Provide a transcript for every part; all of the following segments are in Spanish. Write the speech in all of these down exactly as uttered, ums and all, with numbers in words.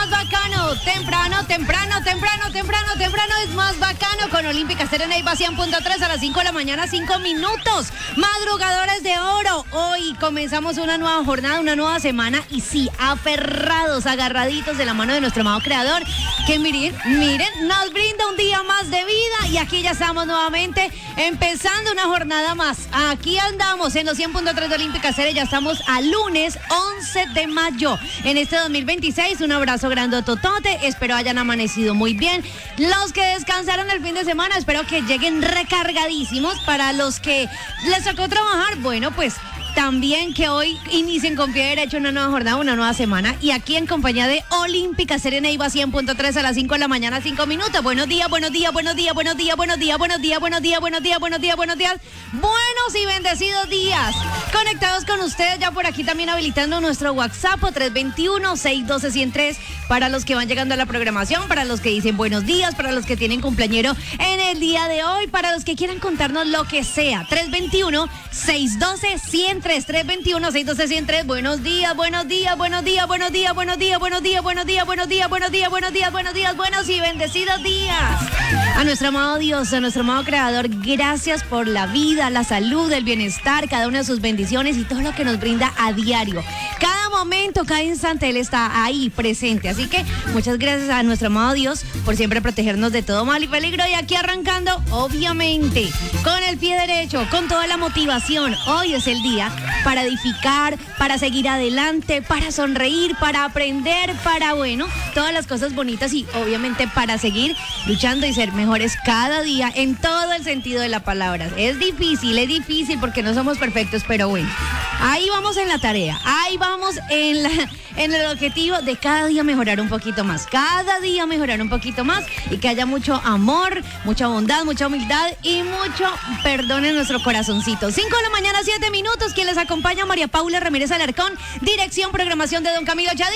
más bacano. Temprano, temprano, temprano, temprano, temprano es más bacano con Olímpica Estéreo Neiva cien punto tres a las cinco de la mañana, cinco minutos. Madrugadores de oro. Hoy comenzamos una nueva jornada, una nueva semana y sí, aferrados, agarraditos de la mano de nuestro amado creador, que miren, miren, nos brinda un día más de vida y aquí ya estamos nuevamente empezando una jornada más. Aquí andamos en los cien punto tres de Olímpica Estéreo, ya estamos a lunes once de mayo en este dos mil veintiséis. Un abrazo grandototote, espero hayan amanecido muy bien. Los que descansaron el fin de semana, espero que lleguen recargadísimos. Para los que les tocó trabajar, bueno, pues también que hoy inicien con pie derecho una nueva jornada, una nueva semana. Y aquí en compañía de Olímpica Estéreo Neiva cien punto tres a las cinco de la mañana, cinco minutos. Buenos días, buenos días, buenos días, buenos días, buenos días, buenos días, buenos días, buenos días, buenos días, buenos días. Buenos y bendecidos días. Conectados con ustedes, ya por aquí también habilitando nuestro WhatsApp tres dos uno, seis uno dos, uno cero tres para los que van llegando a la programación, para los que dicen buenos días, para los que tienen cumpleañero en el día de hoy, para los que quieran contarnos lo que sea. tres dos uno, seis uno dos, uno cero tres, tres dos uno, seis uno dos, uno cero tres. Buenos días, buenos días, buenos días, buenos días, buenos días, buenos días, buenos días, buenos días, buenos días, buenos días, buenos días, buenos y bendecidos días. A nuestro amado Dios, a nuestro amado Creador, gracias por la vida, la salud, el bienestar, cada una de sus bendiciones y todo lo que nos brinda a diario. Cada momento, cada instante Él está ahí presente. Así que muchas gracias a nuestro amado Dios por siempre protegernos de todo mal y peligro. Y aquí arrancando, obviamente, con el pie derecho, con toda la motivación. Hoy es el día para edificar, para seguir adelante, para sonreír, para aprender, para, bueno, todas las cosas bonitas y obviamente para seguir luchando y ser mejores cada día en todo el sentido de la palabra. Es difícil, es difícil porque no somos perfectos, pero bueno, ahí vamos en la tarea, ahí vamos en, la, en el objetivo de cada día mejorar un poquito más, cada día mejorar un poquito más y que haya mucho amor, mucha bondad, mucha humildad y mucho perdón en nuestro corazoncito. cinco de la mañana, siete minutos, quien les acompaña, María Paula Ramírez Alarcón, dirección, programación de don Camilo Chadid.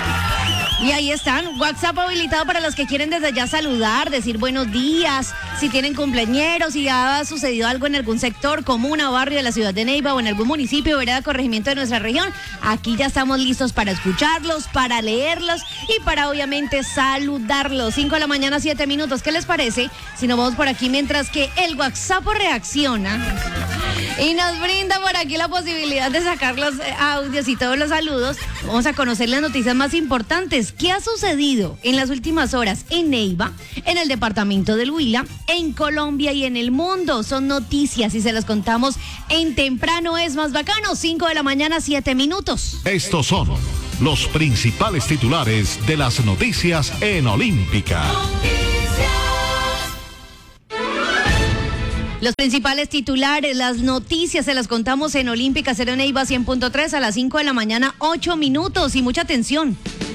Y ahí están, WhatsApp habilitado para los que quieren desde ya saludar, decir buenos días, si tienen cumpleañeros, si ha sucedido algo en algún sector, comuna o barrio de la ciudad de Neiva o en algún municipio, vereda, corregimiento de nuestra región. Aquí ya estamos listos para escucharlos, para leerlos y para obviamente saludarlos. cinco de la mañana, siete minutos. ¿Qué les parece si nos vamos por aquí mientras que el WhatsApp reacciona y nos brinda por aquí la posibilidad de sacar los audios y todos los saludos? Vamos a conocer las noticias más importantes. ¿Qué ha sucedido en las últimas horas en Neiva, en el departamento del Huila, en Colombia y en el mundo? Son noticias y se las contamos en Temprano es más bacano, cinco de la mañana, siete minutos. Estos son los principales titulares de las noticias en Olímpica. Los principales titulares, las noticias se las contamos en Olímpica Estéreo Neiva cien punto tres a las cinco de la mañana, ocho minutos y mucha atención.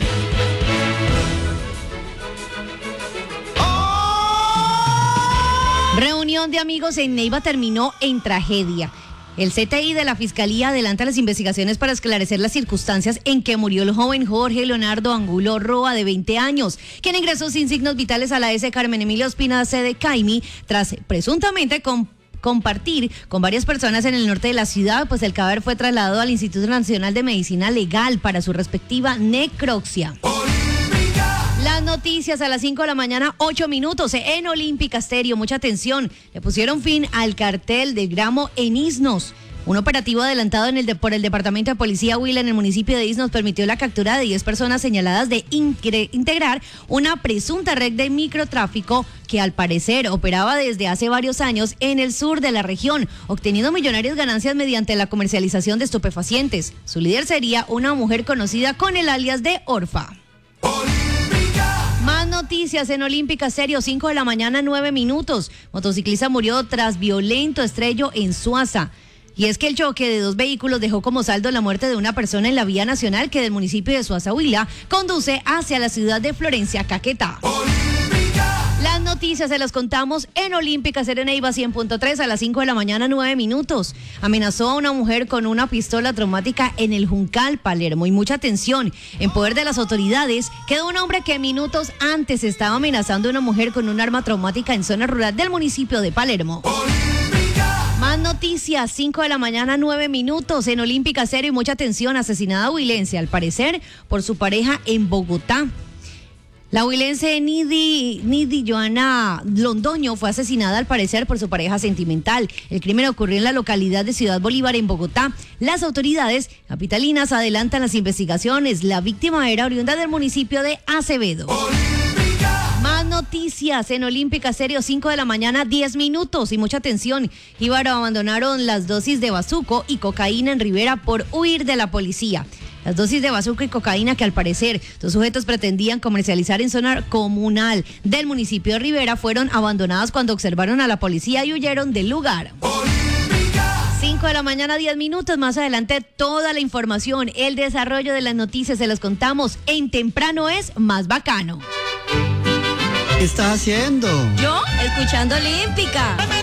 Reunión de amigos en Neiva terminó en tragedia. El C T I de la Fiscalía adelanta las investigaciones para esclarecer las circunstancias en que murió el joven Jorge Leonardo Angulo Roa, de veinte años, quien ingresó sin signos vitales a la S. Carmen Emilia Ospina, sede Caimi, tras presuntamente con compartir con varias personas en el norte de la ciudad, pues el cadáver fue trasladado al Instituto Nacional de Medicina Legal para su respectiva necropsia. Las noticias a las cinco de la mañana, ocho minutos en Olímpica Estéreo. Mucha atención. Le pusieron fin al cartel de gramo en Isnos. Un operativo adelantado en el de, por el Departamento de Policía Huila en el municipio de Isnos permitió la captura de diez personas señaladas de incre, integrar una presunta red de microtráfico que al parecer operaba desde hace varios años en el sur de la región, obteniendo millonarias ganancias mediante la comercialización de estupefacientes. Su líder sería una mujer conocida con el alias de Orfa. Más noticias en Olímpica Estéreo, cinco de la mañana, nueve minutos. Motociclista murió tras violento estrello en Suaza. Y es que el choque de dos vehículos dejó como saldo la muerte de una persona en la vía nacional que del municipio de Suaza, Huila, conduce hacia la ciudad de Florencia, Caquetá. Las noticias se las contamos en Olímpica Estéreo Neiva cien punto tres a las cinco de la mañana, nueve minutos. Amenazó a una mujer con una pistola traumática en el Juncal, Palermo. Y mucha atención, en poder de las autoridades quedó un hombre que minutos antes estaba amenazando a una mujer con un arma traumática en zona rural del municipio de Palermo. Más noticias, cinco de la mañana, nueve minutos en Olímpica Estéreo y mucha atención, asesinada huilense, al parecer por su pareja en Bogotá. La huilense Nidy, Nidy Joana Londoño fue asesinada al parecer por su pareja sentimental. El crimen ocurrió en la localidad de Ciudad Bolívar, en Bogotá. Las autoridades capitalinas adelantan las investigaciones. La víctima era oriunda del municipio de Acevedo. Más noticias en Olímpica Estéreo, cinco de la mañana, diez minutos. Y mucha atención, Jíbaro abandonaron las dosis de bazuco y cocaína en Rivera por huir de la policía. Las dosis de bazuco y cocaína que al parecer dos sujetos pretendían comercializar en zona comunal del municipio de Rivera fueron abandonadas cuando observaron a la policía y huyeron del lugar. cinco de la mañana, diez minutos. Más adelante toda la información, el desarrollo de las noticias se los contamos en Temprano es Más Bacano. ¿Qué estás haciendo? Yo, escuchando Olímpica.